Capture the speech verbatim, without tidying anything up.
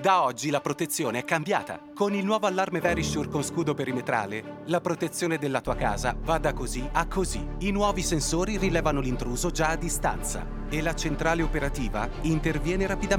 Da oggi la protezione è cambiata. Con il nuovo allarme Verisure con scudo perimetrale, la protezione della tua casa va da così a così. I nuovi sensori rilevano l'intruso già a distanza e la centrale operativa interviene rapidamente.